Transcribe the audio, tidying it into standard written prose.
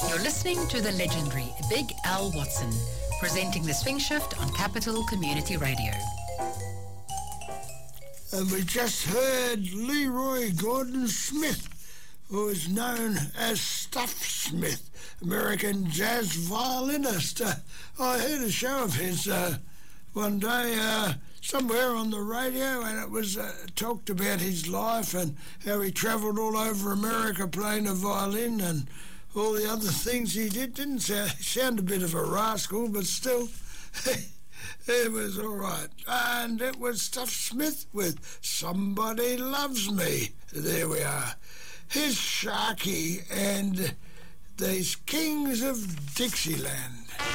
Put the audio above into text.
You're listening to the legendary Big Al Watson, presenting the Swing Shift on Capital Community Radio. And we just heard Leroy Gordon Smith, who is known as Stuff Smith, American jazz violinist. I heard a show of his one day somewhere on the radio, and it was talked about his life and how he travelled all over America playing the violin and all the other things he did. Didn't sound a bit of a rascal, but still, it was all right. And it was Stuff Smith with Somebody Loves Me. There we are. Here's Sharky and these Kings of Dixieland.